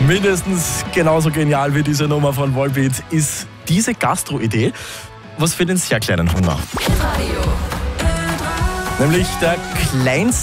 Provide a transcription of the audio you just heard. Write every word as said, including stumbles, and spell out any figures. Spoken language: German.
Mindestens genauso genial wie diese Nummer von Volbeat ist diese Gastro-Idee. Was für den sehr kleinen Hunger. Nämlich der kleinste